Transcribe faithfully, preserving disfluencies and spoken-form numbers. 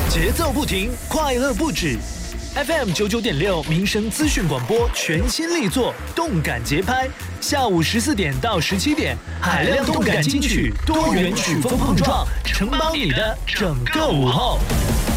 节奏不停，快乐不止。F M 九九点六民生资讯广播全新力作，动感节拍。下午十四点到十七点，海量动感金曲，多元曲风碰撞，承包你的整个午后。